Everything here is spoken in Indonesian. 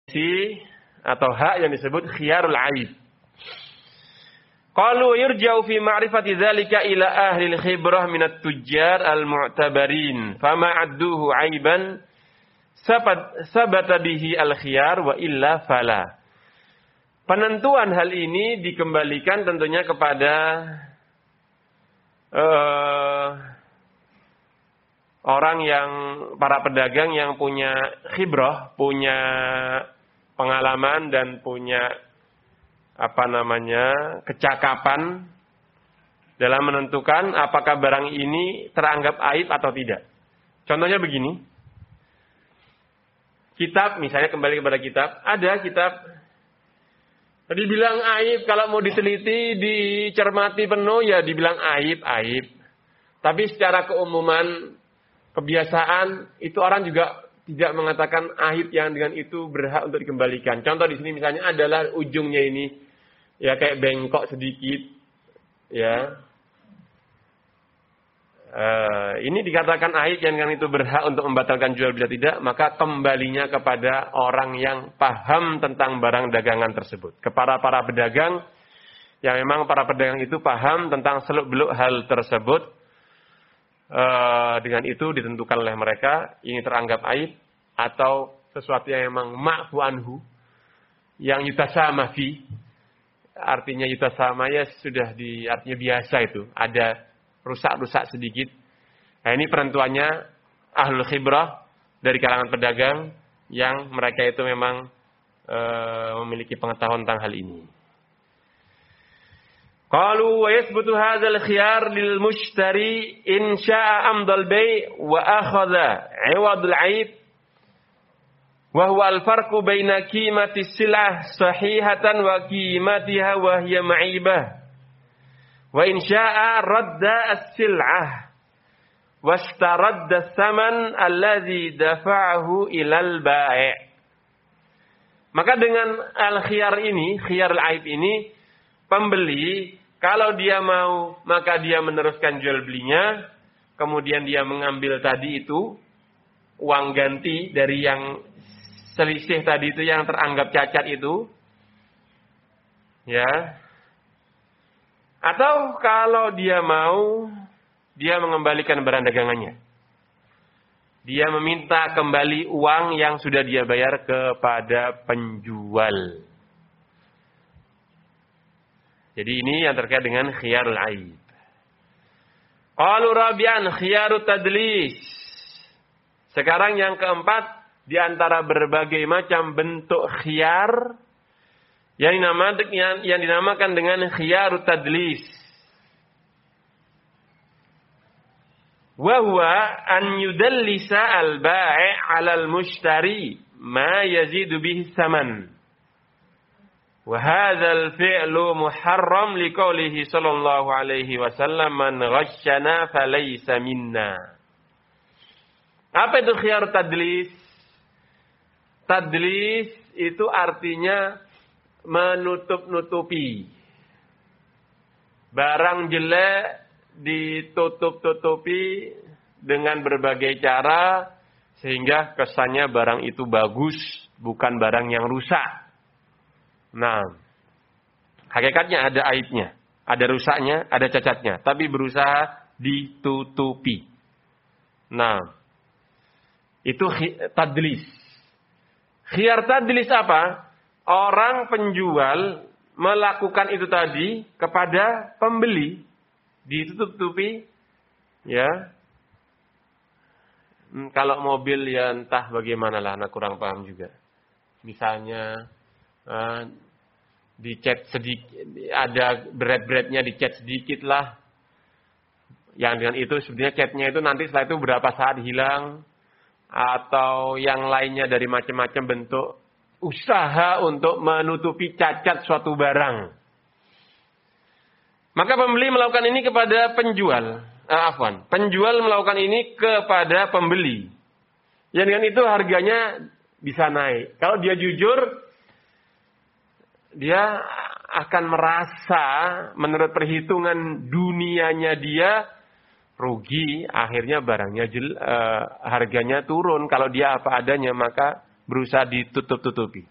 atau hak yang disebut khiyarul aib. Qalu yurja'u fi ma'rifati dzalika ila ahli al-khibrah min at-tujjar al-mu'tabarin fama 'adduhu 'aiban sabata bihi al-khiyar wa illa fala. Penentuan hal ini dikembalikan tentunya kepada orang yang para pedagang yang punya khibrah, punya pengalaman dan punya kecakapan dalam menentukan apakah barang ini teranggap aib atau tidak. Contohnya begini. Kitab, misalnya kembali kepada kitab, ada kitab dibilang aib, kalau mau diteliti, dicermati penuh ya dibilang aib. Tapi secara keumuman, kebiasaan itu orang juga tidak mengatakan aib yang dengan itu berhak untuk dikembalikan. Contoh di sini misalnya adalah ujungnya ini ya kayak bengkok sedikit, ya. Ini dikatakan aib yang dengan itu berhak untuk membatalkan jual bila tidak, maka kembalinya kepada orang yang paham tentang barang dagangan tersebut. Kepada para pedagang yang memang para pedagang itu paham tentang seluk-beluk hal tersebut. Dengan itu ditentukan oleh mereka ini teranggap aib atau sesuatu yang memang ma'fu anhu, yang yutasama fi. Artinya yutasama ya sudah artinya biasa itu. Ada rusak-rusak sedikit. Nah ini penentuannya ahlul khibrah dari kalangan pedagang yang mereka itu memang memiliki pengetahuan tentang hal ini. Qalu wa yathbutu hadzal khiyar lil mushtari in syaa'a amdal bai' wa akhadha 'iwadul 'aib wa huwa al-farqu baina qimati sil'ah sahihatan wa qimatiha wa hiya ma'ibah. Wa in syaa'a radda as-sil'ah wastaradda as-saman alladhi dafa'ahu ilal bai'. Maka dengan al-khiyar ini, khiyar al-aib ini, pembeli kalau dia mau maka dia meneruskan jual belinya, kemudian dia mengambil tadi itu uang ganti dari yang selisih tadi itu yang teranggap cacat itu, ya. Atau kalau dia mau, dia mengembalikan barang dagangannya. Dia meminta kembali uang yang sudah dia bayar kepada penjual. Jadi ini yang terkait dengan khiyarul aib. Qalu rabi'an khiyarut tadlis. Sekarang yang keempat, di antara berbagai macam bentuk khiyar yang dinamakan dengan khiyarut tadlis. Wa huwa an yudallisa al-bai' 'ala al-mushtari ma yazidu bihi saman. Wa hadzal fi'lu muharram liqaulihi sallallahu alaihi wasallam man ghashana falaysa minna. Apa itu khiyar tadlis? Tadlis itu artinya menutup-nutupi. Barang jelek ditutup-tutupi dengan berbagai cara sehingga kesannya barang itu bagus, bukan barang yang rusak. Nah, hakikatnya ada aibnya, ada rusaknya, ada cacatnya, tapi berusaha ditutupi. Nah, itu tadlis. Khiyar tadlis apa? Orang penjual melakukan itu tadi kepada pembeli, ditutup-tutupi, ya. Kalau mobil ya entah bagaimana lah, anak kurang paham juga. Misalnya dicat sedikit, ada berat-beratnya dicat sedikit lah. Yang dengan itu sebenarnya catnya itu nanti setelah itu berapa saat hilang. Atau yang lainnya dari macam-macam bentuk usaha untuk menutupi cacat suatu barang. Maka pembeli melakukan ini kepada penjual. Penjual melakukan ini kepada pembeli. Yang dengan itu harganya bisa naik. Kalau dia jujur, dia akan merasa menurut perhitungan dunianya dia rugi, akhirnya barangnya harganya turun. Kalau dia apa adanya maka berusaha ditutup-tutupi.